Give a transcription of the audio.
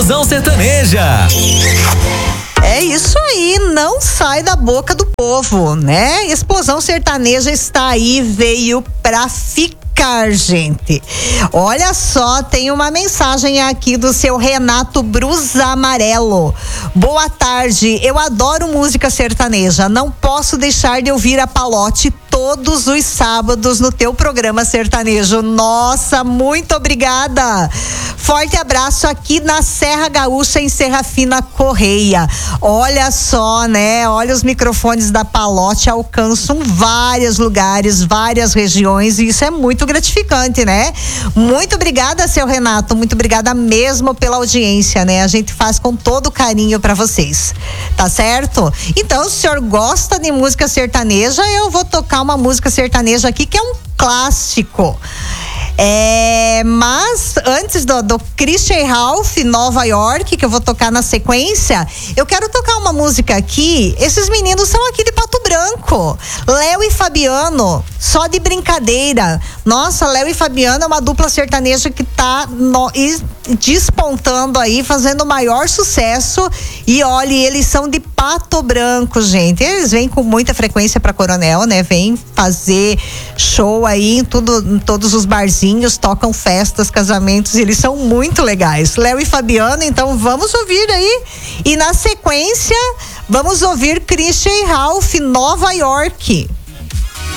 Explosão Sertaneja. É isso aí, não sai da boca do povo, né? Explosão Sertaneja está aí, veio pra ficar, gente. Olha só, tem uma mensagem aqui do seu Renato Brus Amarelo. Boa tarde, eu adoro música sertaneja, não posso deixar de ouvir a Palote todos os sábados no teu programa sertanejo. Nossa, muito obrigada. Forte abraço aqui na Serra Gaúcha, em Serrafina Correia. Olha só, né? Olha, os microfones da Palote alcançam vários lugares, várias regiões, e isso é muito gratificante, né? Muito obrigada, seu Renato, muito obrigada mesmo pela audiência, né? A gente faz com todo carinho pra vocês, tá certo? Então, se o senhor gosta de música sertaneja, eu vou tocar uma música sertaneja aqui que é um clássico. Mas antes do Christian Ralph, Nova York, que eu vou tocar na sequência, eu quero tocar uma música aqui. Esses meninos são aqui de Pato Branco, Léo e Fabiano, só de brincadeira. Nossa, Léo e Fabiano é uma dupla sertaneja que tá despontando aí, fazendo o maior sucesso. E olha, eles são de Pato Branco, gente. Eles vêm com muita frequência pra Coronel, né? Vêm fazer show aí em todos os barzinhos, tocam festas, casamentos, e eles são muito legais. Léo e Fabiano, então vamos ouvir aí. E na sequência, vamos ouvir Christian Ralph, Nova York.